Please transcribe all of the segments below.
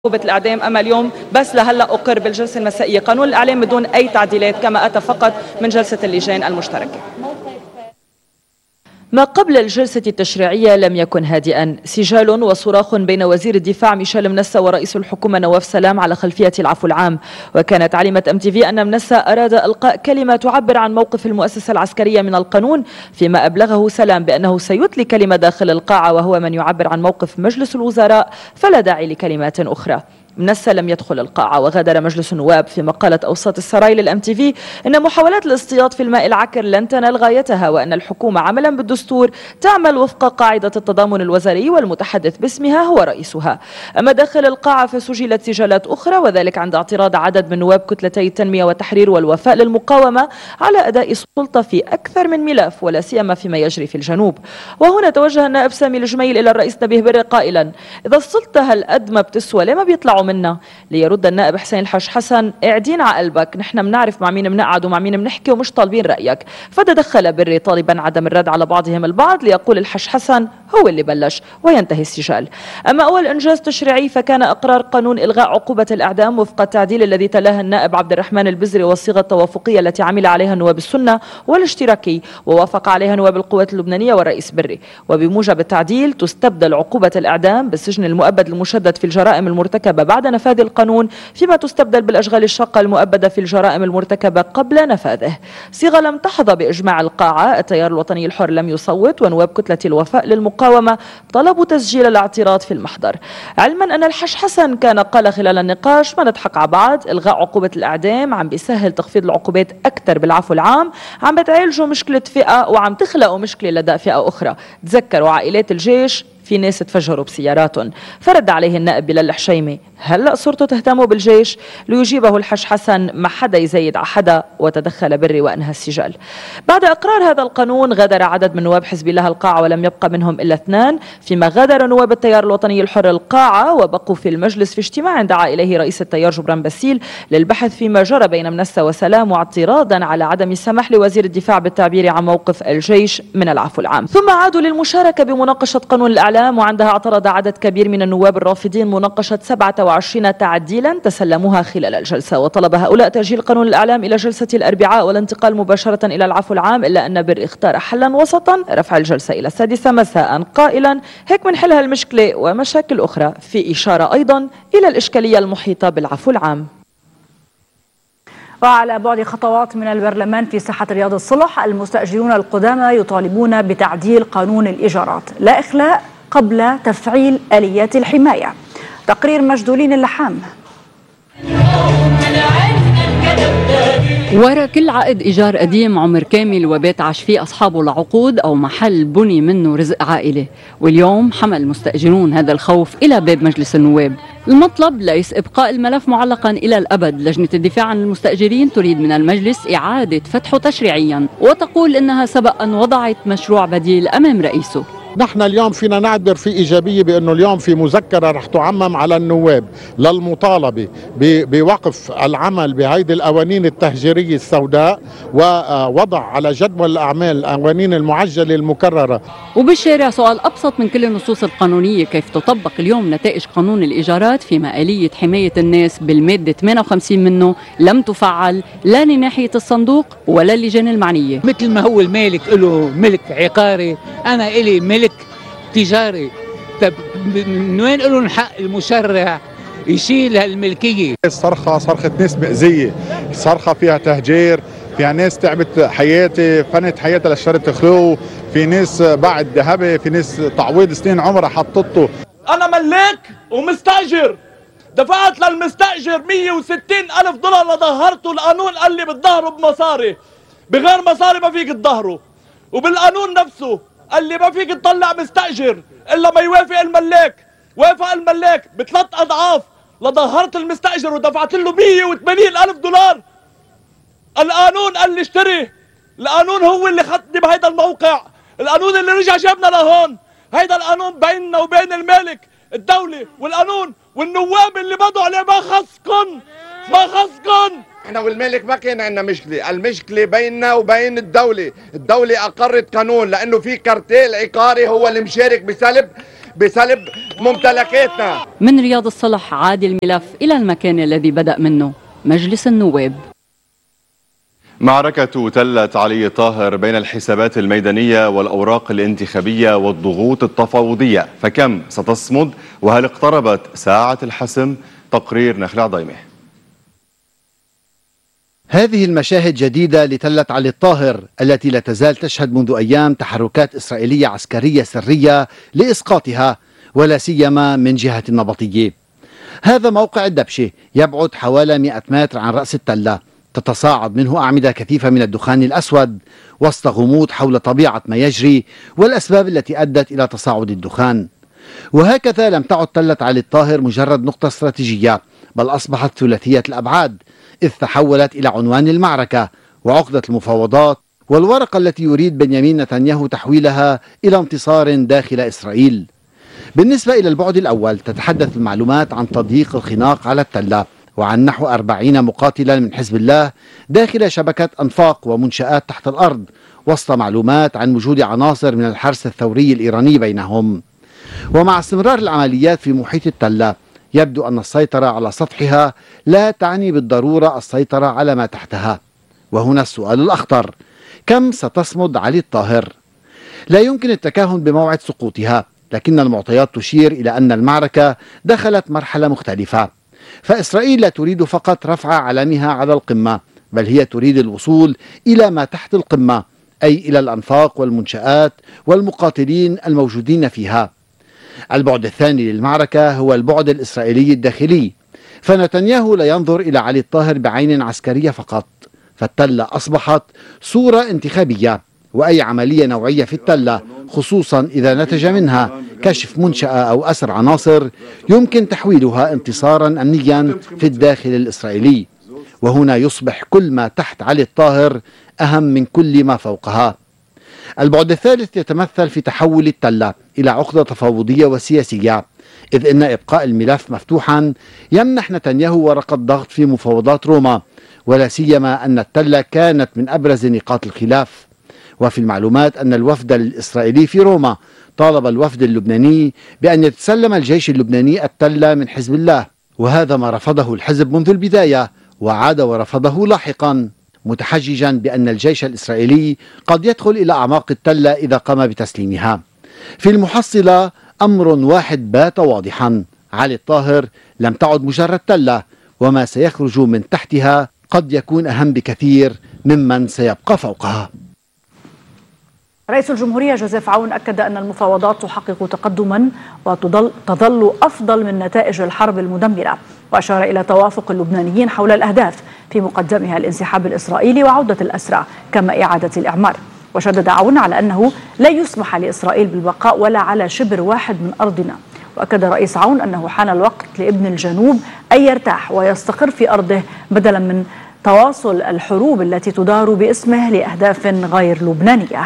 عقوبة الإعدام. أما اليوم بس لهلا أقر بالجلسة المسائية قانون الإعلام بدون أي تعديلات كما أتى فقط من جلسة اللجان المشتركة. ما قبل الجلسة التشريعية لم يكن هادئا، سجال وصراخ بين وزير الدفاع ميشيل منسة ورئيس الحكومة نواف سلام على خلفية العفو العام. وكانت علمت MTV أن منسة أراد إلقاء كلمة تعبر عن موقف المؤسسة العسكرية من القانون، فيما أبلغه سلام بأنه سيتلي كلمة داخل القاعة وهو من يعبر عن موقف مجلس الوزراء، فلا داعي لكلمات أخرى. منسة لم يدخل القاعة وغادر مجلس النواب، فيما قالت أوساط السراي للMTV إن محاولات الاصطياد في الماء العكر لن تنال غايتها، وأن الحكومة عملا بالدستور تعمل وفق قاعدة التضامن الوزاري والمتحدث باسمها هو رئيسها. أما داخل القاعة فسجلت سجالات أخرى، وذلك عند اعتراض عدد من نواب كتلتي التنمية والتحرير والوفاء للمقاومة على أداء السلطة في أكثر من ملف، ولا سيما فيما يجري في الجنوب. وهنا توجه النائب سامي الجميل إلى الرئيس نبيه بري قائلا: إذا السلطة هالقد ما بتسوى ليه ما بيطلعوا منا؟ ليرد النائب حسين الحاج حسن: اعدين على قلبك، نحن بنعرف مع مين بنقعد ومع مين بنحكي ومش طالبين رأيك. فتدخل بري طالبا عدم الرد على بعضهم البعض، ليقول الحاج حسن هو اللي بلش، وينتهي السجال. أما أول إنجاز تشريعي فكان إقرار قانون إلغاء عقوبة الإعدام وفق التعديل الذي تلاه النائب عبد الرحمن البزري والصيغة التوافقية التي عمل عليها النواب السنة والاشتراكي ووافق عليها نواب القوات اللبنانية والرئيس بري. وبموجب التعديل تستبدل عقوبة الإعدام بالسجن المؤبد المشدد في الجرائم المرتكبة بعد نفاذ القانون، فيما تستبدل بالأشغال الشاقة المؤبدة في الجرائم المرتكبة قبل نفاذه. صيغة لم تحظى بإجماع القاعة. التيار الوطني الحر لم يصوت، ونواب كتلة الوفاء للمقاومة طلبوا تسجيل الاعتراض في المحضر، علما أن الحاج حسن كان قال خلال النقاش: ما نضحك على بعض، إلغاء عقوبة الإعدام عم بيسهل تخفيض العقوبات أكثر بالعفو العام، عم بتعالجوا مشكلة فئة وعم تخلقوا مشكلة لدى فئة أخرى. تذكروا عائلات الجيش في ناس تفجروا بسياراتهم. فرد عليه النائب بلال الحشيمي: هلأ صرتوا تهتموا بالجيش؟ ليجيبه الحاج حسن: ما حدا يزيد على حدا. وتدخل بري وأنهى السجال. بعد إقرار هذا القانون غادر عدد من نواب حزب الله القاعة ولم يبقى منهم إلا 2، فيما غادر نواب التيار الوطني الحر القاعة وبقوا في المجلس في اجتماع دعا إليه رئيس التيار جبران باسيل للبحث فيما جرى بين منسة وسلام، واعتراضا على عدم السماح لوزير الدفاع بالتعبير عن موقف الجيش من العفو العام. ثم عادوا للمشاركة بمناقشة قانون الإعلام، وعندها اعترض عدد كبير من النواب الرافضين مناقشة 27 تعديلا تسلموها خلال الجلسة. وطلب هؤلاء تأجيل قانون الإعلام إلى جلسة الأربعاء والانتقال مباشرة إلى العفو العام، إلا أن بري اختار حلا وسطا: رفع الجلسة إلى 6 مساء، قائلا: هيك منحل هالمشكلة ومشاكل أخرى، في إشارة أيضا إلى الإشكالية المحيطة بالعفو العام. وعلى بعد خطوات من البرلمان في ساحة رياض الصلح، المستأجرون القدامى يطالبون بتعديل قانون الإيجارات، لا إخلاء قبل تفعيل آليات الحماية. تقرير مجدولين اللحام. ورا كل عقد إيجار قديم عمر كامل وبيت عاش فيه أصحابه لعقود أو محل بني منه رزق عائلة، واليوم حمل مستأجرون هذا الخوف إلى باب مجلس النواب. المطلب ليس إبقاء الملف معلقا إلى الأبد. لجنة الدفاع عن المستأجرين تريد من المجلس إعادة فتحه تشريعيا، وتقول إنها سبق أن وضعت مشروع بديل أمام رئيسه. نحن اليوم فينا نعتبر في إيجابية بأنه اليوم في مذكرة رح تعمم على النواب للمطالبة بوقف العمل بهيدي القوانين التهجيرية السوداء، ووضع على جدول الأعمال القوانين المعجلة المكررة. وبالشارع سؤال أبسط من كل النصوص القانونية: كيف تطبق اليوم نتائج قانون الإيجارات فيما آلية حماية الناس بالمادة 58 منه لم تفعل لا لناحية الصندوق ولا اللجان المعنية؟ مثل ما هو المالك له ملك عقاري، أنا إلي ملك تجاري. طب من وين لهم حق المشرع يشيل هالملكية؟ صرخة ناس مأذية، صرخة فيها تهجير، فيها ناس تعبت حياتي، فنت حياتها لشرت خلو، في ناس بعد ذهبي، في ناس تعويض سنين عمرها حطته. أنا ملاك ومستأجر، دفعت للمستأجر 160,000 دولار لظهرته. القانون قال لي بتظهره بمصاري، بغير مصاري ما فيك تظهره. وبالقانون نفسه قال لي ما فيك تطلع مستأجر إلا ما يوافق الملاك. وافق الملاك ب3 أضعاف لظهرت المستأجر ودفعت له 180,000 دولار. القانون قال لي اشتري. القانون هو اللي خدني بهيدا الموقع، القانون اللي رجع جابنا لهون. هيدا القانون بيننا وبين المالك الدولة، والقانون والنواب اللي بدوا عليه ما خصكن، ما خصكن. احنا والمالك ما كان عندنا مشكله، المشكله بيننا وبين الدوله. الدوله اقرت قانون لانه في كارتيل عقاري هو اللي مشارك بسلب بسلب ممتلكاتنا. من رياض الصلح عاد الملف إلى المكان الذي بدأ منه، مجلس النواب. معركة تلة علي طاهر بين الحسابات الميدانية والأوراق الانتخابية والضغوط التفاوضية، فكم ستصمد وهل اقتربت ساعة الحسم؟ تقرير نخل عضيمة. هذه المشاهد جديدة لتلة علي الطاهر التي لا تزال تشهد منذ أيام تحركات إسرائيلية عسكرية سرية لإسقاطها ولا سيما من جهة النبطية. هذا موقع الدبشة يبعد حوالي 100 متر عن رأس التلة، تتصاعد منه أعمدة كثيفة من الدخان الأسود وسط غموض حول طبيعة ما يجري والأسباب التي أدت إلى تصاعد الدخان. وهكذا لم تعد تلة علي الطاهر مجرد نقطة استراتيجية، بل أصبحت ثلاثية الأبعاد، إذ تحولت إلى عنوان المعركة وعقدة المفاوضات والورقة التي يريد بنيامين نتنياهو تحويلها إلى انتصار داخل إسرائيل. بالنسبة إلى البعد الأول تتحدث المعلومات عن تضييق الخناق على التلة وعن نحو 40 مقاتلا من حزب الله داخل شبكة أنفاق ومنشآت تحت الأرض، وسط معلومات عن وجود عناصر من الحرس الثوري الإيراني بينهم. ومع استمرار العمليات في محيط التلة يبدو أن السيطرة على سطحها لا تعني بالضرورة السيطرة على ما تحتها. وهنا السؤال الأخطر: كم ستصمد علي الطاهر؟ لا يمكن التكهن بموعد سقوطها، لكن المعطيات تشير إلى أن المعركة دخلت مرحلة مختلفة. فإسرائيل لا تريد فقط رفع علمها على القمة، بل هي تريد الوصول إلى ما تحت القمة، أي إلى الأنفاق والمنشآت والمقاتلين الموجودين فيها. البعد الثاني للمعركة هو البعد الإسرائيلي الداخلي، فنتنياهو لا ينظر إلى علي الطاهر بعين عسكرية فقط، فالتلة أصبحت صورة انتخابية، وأي عملية نوعية في التلة خصوصا إذا نتج منها كشف منشأة أو أسر عناصر يمكن تحويلها انتصارا أمنيا في الداخل الإسرائيلي. وهنا يصبح كل ما تحت علي الطاهر أهم من كل ما فوقها. البعد الثالث يتمثل في تحول التلة إلى عقدة تفاوضية وسياسية، إذ إن إبقاء الملف مفتوحا يمنح نتنياهو ورقة ضغط في مفاوضات روما، ولا سيما أن التلة كانت من أبرز نقاط الخلاف. وفي المعلومات أن الوفد الإسرائيلي في روما طالب الوفد اللبناني بأن يتسلم الجيش اللبناني التلة من حزب الله، وهذا ما رفضه الحزب منذ البداية وعاد ورفضه لاحقا، متحججا بأن الجيش الإسرائيلي قد يدخل إلى أعماق التلة إذا قام بتسليمها. في المحصلة أمر واحد بات واضحا: علي الطاهر لم تعد مجرد تلة، وما سيخرج من تحتها قد يكون أهم بكثير ممن سيبقى فوقها. رئيس الجمهورية جوزيف عون أكد أن المفاوضات تحقق تقدما وتظل أفضل من نتائج الحرب المدمرة، وأشار إلى توافق اللبنانيين حول الأهداف في مقدمها الانسحاب الإسرائيلي وعودة الأسرى كما إعادة الإعمار. وشدد عون على أنه لا يسمح لإسرائيل بالبقاء ولا على شبر واحد من أرضنا. وأكد رئيس عون أنه حان الوقت لابن الجنوب أن يرتاح ويستقر في أرضه بدلا من تواصل الحروب التي تدار باسمه لأهداف غير لبنانية.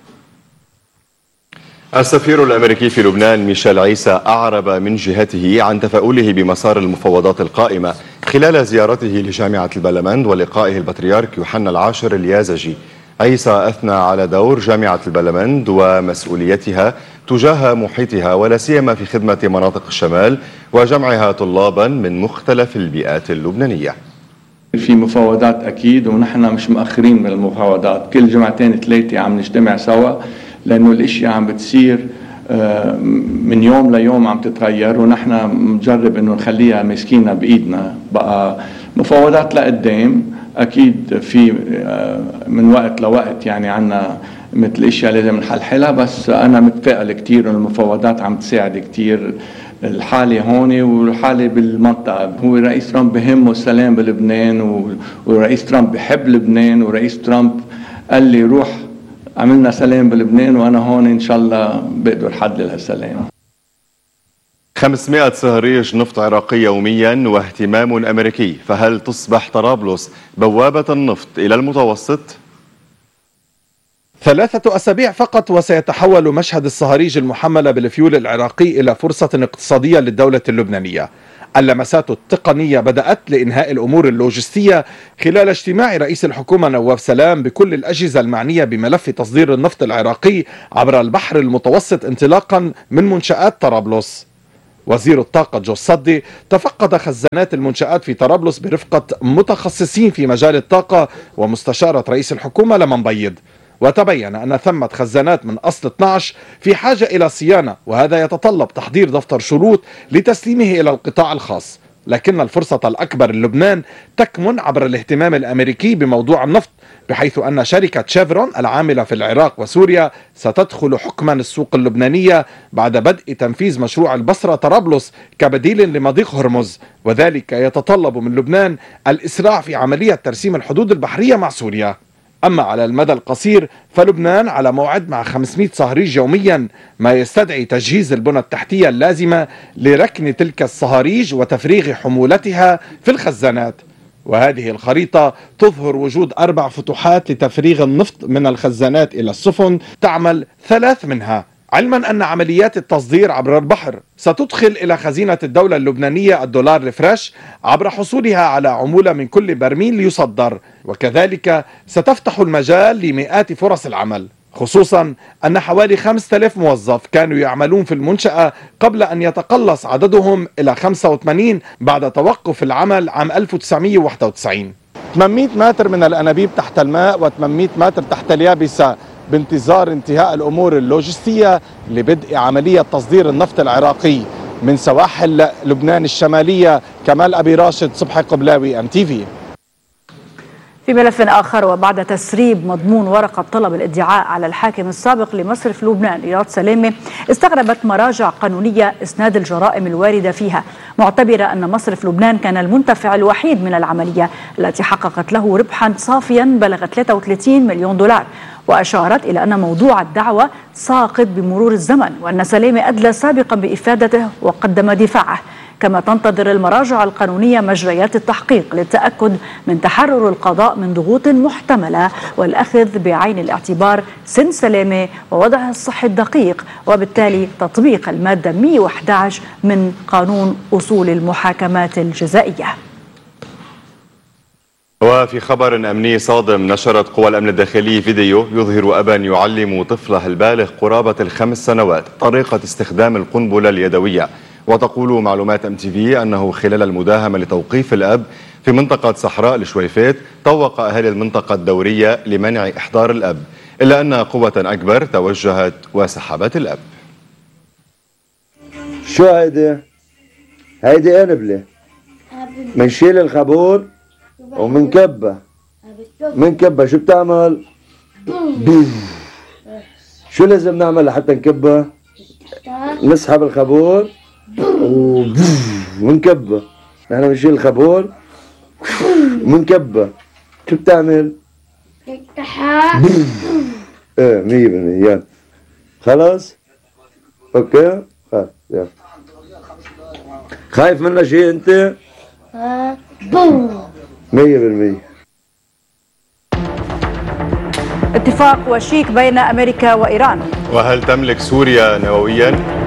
السفير الأمريكي في لبنان ميشيل عيسى أعرب من جهته عن تفاؤله بمسار المفاوضات القائمة خلال زيارته لجامعة البلمند ولقائه البطريرك يوحنا العاشر اليازجي. عيسى أثنى على دور جامعة البلمند ومسؤوليتها تجاه محيطها ولا سيما في خدمة مناطق الشمال وجمعها طلابا من مختلف البيئات اللبنانية. في مفاوضات أكيد ونحن مش مؤخرين من المفاوضات، كل جمعتين ثلاثة عم نجتمع سوا لأنه الاشياء عم بتصير من يوم ليوم عم تتغير، ونحن مجرب انه نخليها مسكينة بإيدنا. بقى مفاوضات لقدام أكيد في من وقت لوقت يعني عنا مثل اشياء لازم نحلحلها، بس أنا متفائل كتير إنه المفاوضات عم تساعد كتير الحالة هون والحالة بالمنطقة. هو رئيس ترامب بهمه السلام بلبنان، ورئيس ترامب بحب لبنان، ورئيس ترامب قال لي روح عملنا سلام بلبنان وأنا هون إن شاء الله بقدر حدد هالسلام. 500 صهريج نفط عراقي يوميا واهتمام أمريكي، فهل تصبح طرابلس بوابة النفط إلى المتوسط؟ 3 أسابيع فقط وسيتحول مشهد الصهاريج المحملة بالفيول العراقي إلى فرصة اقتصادية للدولة اللبنانية. اللمسات التقنية بدأت لإنهاء الأمور اللوجستية خلال اجتماع رئيس الحكومة نواف سلام بكل الأجهزة المعنية بملف تصدير النفط العراقي عبر البحر المتوسط انطلاقا من منشآت طرابلس. وزير الطاقة جو الصدي تفقد خزانات المنشآت في طرابلس برفقة متخصصين في مجال الطاقة ومستشارة رئيس الحكومة لمن بيض، وتبين أن ثمة خزانات من أصل 12 في حاجة إلى صيانة، وهذا يتطلب تحضير دفتر شروط لتسليمه إلى القطاع الخاص. لكن الفرصة الأكبر للبنان تكمن عبر الاهتمام الأمريكي بموضوع النفط، بحيث أن شركة شيفرون العاملة في العراق وسوريا ستدخل حكما السوق اللبنانية بعد بدء تنفيذ مشروع البصرة طرابلس كبديل لمضيق هرمز، وذلك يتطلب من لبنان الإسراع في عملية ترسيم الحدود البحرية مع سوريا. أما على المدى القصير فلبنان على موعد مع 500 صهريج يوميا، ما يستدعي تجهيز البنى التحتية اللازمة لركن تلك الصهاريج وتفريغ حمولتها في الخزانات. وهذه الخريطة تظهر وجود 4 فتوحات لتفريغ النفط من الخزانات إلى السفن تعمل 3 منها، علما أن عمليات التصدير عبر البحر ستدخل إلى خزينة الدولة اللبنانية الدولار الفريش عبر حصولها على عمولة من كل برميل يصدر، وكذلك ستفتح المجال لمئات فرص العمل، خصوصا أن حوالي 5000 موظف كانوا يعملون في المنشأة قبل أن يتقلص عددهم إلى 85 بعد توقف العمل عام 1991. 800 متر من الأنابيب تحت الماء و800 متر تحت اليابسة بانتظار انتهاء الأمور اللوجستية لبدء عملية تصدير النفط العراقي من سواحل لبنان الشمالية. كمال أبي راشد، صبحي قبلاوي، MTV. في ملف آخر، وبعد تسريب مضمون ورقة طلب الادعاء على الحاكم السابق لمصرف لبنان رياض سلامة، استغربت مراجع قانونية إسناد الجرائم الواردة فيها، معتبرة أن مصرف لبنان كان المنتفع الوحيد من العملية التي حققت له ربحا صافيا بلغ 33 مليون دولار. وأشارت إلى أن موضوع الدعوة ساقط بمرور الزمن، وأن سلامة أدلى سابقا بإفادته وقدم دفاعه. كما تنتظر المراجع القانونية مجريات التحقيق للتأكد من تحرر القضاء من ضغوط محتملة والأخذ بعين الاعتبار سن سلامة ووضعها الصحي الدقيق، وبالتالي تطبيق المادة 111 من قانون أصول المحاكمات الجزائية. وفي خبر أمني صادم، نشرت قوى الأمن الداخلي فيديو يظهر أبا يعلم طفله البالغ قرابة ال5 سنوات طريقة استخدام القنبلة اليدوية. وتقول معلومات MTV أنه خلال المداهمة لتوقيف الأب في منطقة صحراء الشويفات طوق أهالي المنطقة الدورية لمنع إحضار الأب، إلا أن قوة أكبر توجهت وسحبت الأب. شو هيدي أنبلة منشيل الخابور ومنكبة شو بتعمل؟ شو لازم نعمل لحتى نكبها؟ نسحب الخابور ونكبه. نحن بنشيل الخابور ومنكبه. شو بتعمل؟ ايه 100%. يلا خلاص اوكي. يلا خايف منها شيء انت؟ 100%. اتفاق وشيك بين امريكا وايران. وهل تملك سوريا نوويا؟